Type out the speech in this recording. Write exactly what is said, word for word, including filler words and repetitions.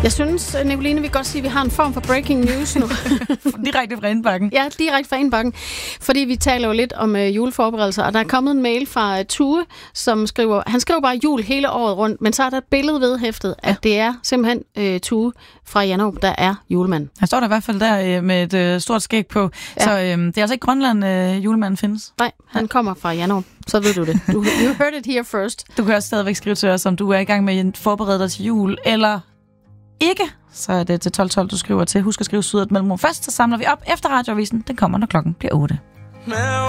Jeg synes, Nicoline, vi kan godt sige, at vi har en form for breaking news nu. Direkte fra indbakken. Ja, direkte fra indbakken. Fordi vi taler jo lidt om uh, juleforberedelser, og der er kommet en mail fra uh, Tue, som skriver, han skriver bare jul hele året rundt, men så er der et billede vedhæftet, ja. At det er simpelthen uh, Tue fra Janderup, der er julemand. Han står der i hvert fald der uh, med et uh, stort skæg på, ja. Så uh, det er altså ikke Grønland, uh, julemanden findes. Nej, han ja. kommer fra Janderup. Så ved du det. Du, you heard it here first. Du kan også stadigvæk skrive til os, om du er i gang med at forberede dig til jul, eller ikke. Så er det til tolv tolv, du skriver til. Husk at skrive Syd og et mellemrum først, så samler vi op efter radioavisen. Den kommer, når klokken bliver otte.